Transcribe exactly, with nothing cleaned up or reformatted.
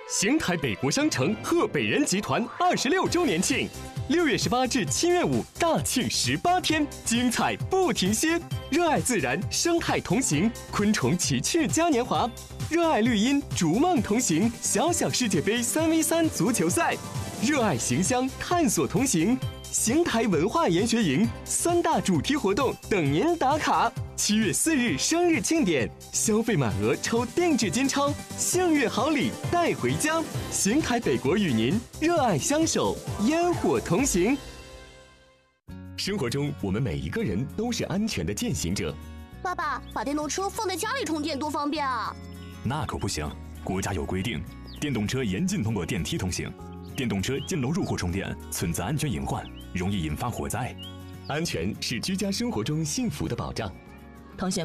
邢台北国商城贺北人集团二十六周年庆，六月十八至七月五大庆十八天，精彩不停歇。热爱自然，生态同行，昆虫奇趣嘉年华；热爱绿荫，逐梦同行，小小世界杯三 v 三足球赛；热爱行乡，探索同行。邢台文化研学营三大主题活动等您打卡。七月四日生日庆典，消费满额抽定制金钞，幸运好礼带回家。邢台北国与您热爱相守，烟火同行。生活中，我们每一个人都是安全的践行者。 爸爸，把电动车放在家里充电多方便啊！ 那可不行，国家有规定，电动车严禁通过电梯通行。电动车进楼入户充电存在安全隐患，容易引发火灾。 安全是居家生活中幸福的保障。 同学们。